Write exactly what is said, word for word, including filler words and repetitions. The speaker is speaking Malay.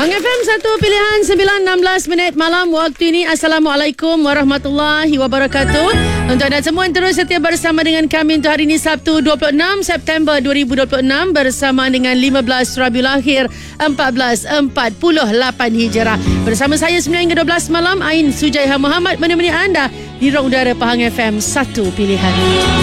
Pahang F M satu pilihan sembilan enam belas minit malam waktu ini. Assalamualaikum warahmatullahi wabarakatuh. Untuk anda semua yang terus setia bersama dengan kami untuk hari ini Sabtu dua puluh enam September dua ribu dua puluh enam bersama dengan lima belas Rabiul Akhir empat belas empat puluh lapan Hijrah. Bersama saya sembilan hingga dua belas malam Ain Sujaiha Muhammad menemani anda di ruang udara Pahang F M satu pilihan.